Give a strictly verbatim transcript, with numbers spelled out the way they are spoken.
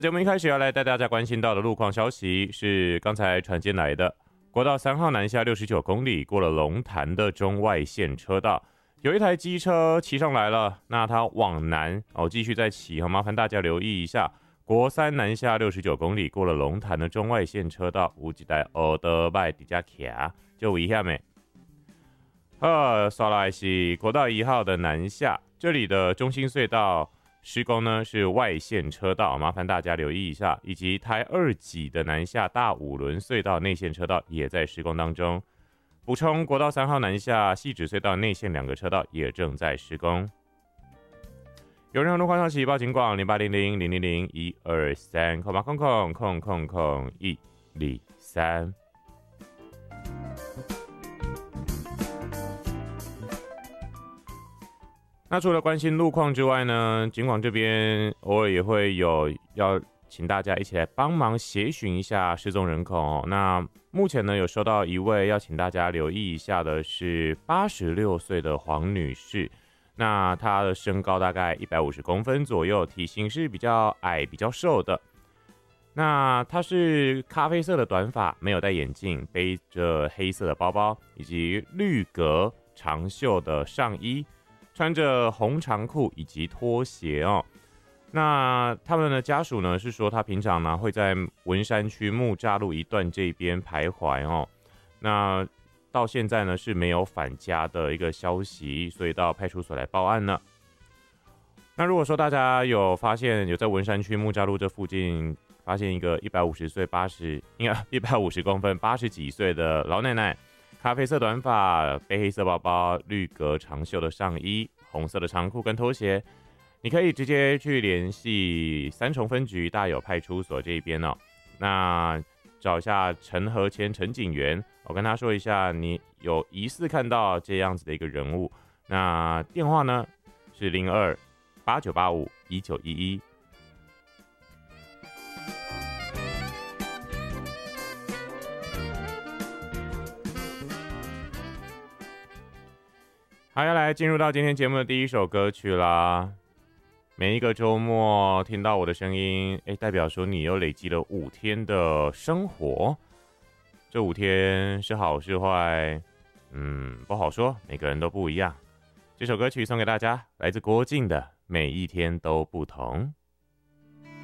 节目一开始要来带大家关心到的路况消息是刚才传进来的，国道三号南下六十九公里，过了龙潭的中外线车道，有一台机车骑上来了，那它往南哦继续再骑，好，麻烦大家留意一下。国三南下六十九公里，过了龙潭的中外线车道，有一台欧德拜底下卡，就危险没？呃，刷来是国道一号的南下，这里的中心隧道施工呢是外线车道，麻烦大家留意一下，以及台二级的南下大五轮隧道内线车道也在施工当中。补充，国道三号南下汐止隧道内线两个车道也正在施工。有任何路况消息报警广零八零零零零零一二三空八空空空空空一二三。那除了关心路况之外呢，警广这边偶尔也会有要请大家一起来帮忙协寻一下失踪人口哦。那目前呢有收到一位要请大家留意一下的是八十六岁的黄女士，那她的身高大概一百五十公分左右，体型是比较矮比较瘦的。那她是咖啡色的短发，没有戴眼镜，背着黑色的包包以及绿格长袖的上衣，穿着红长裤以及拖鞋哦。那他们的家属呢是说，他平常呢会在文山区木栅路一段这边徘徊哦。那到现在呢是没有返家的一个消息，所以到派出所来报案了。那如果说大家有发现有在文山区木栅路这附近发现一个一百五十岁八十应该一百五十公分八十几岁的老奶奶，咖啡色短发，背黑色包包，绿格长袖的上衣，红色的长裤跟拖鞋，你可以直接去联系三重分局大有派出所这边哦。那找一下陈和谦陈警员，我跟他说一下你有疑似看到这样子的一个人物。那电话呢是零二八九八五一九一一。好，要来进入到今天节目的第一首歌曲啦。每一个周末听到我的声音，诶，代表说你又累积了五天的生活。这五天是好是坏，嗯，不好说，每个人都不一样。这首歌曲送给大家，来自郭靖的《每一天都不同》。